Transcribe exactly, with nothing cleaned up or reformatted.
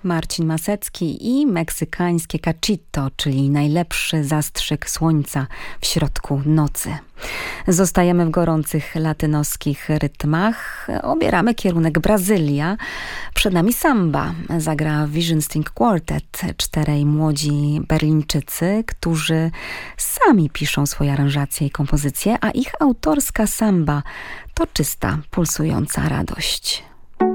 Marcin Masecki i meksykańskie cachito, czyli najlepszy zastrzyk słońca w środku nocy. Zostajemy w gorących latynoskich rytmach. Obieramy kierunek Brazylia. Przed nami samba. Zagra Vision String Quartet, czterej młodzi Berlińczycy, którzy sami piszą swoje aranżacje i kompozycje, a ich autorska samba to czysta, pulsująca radość.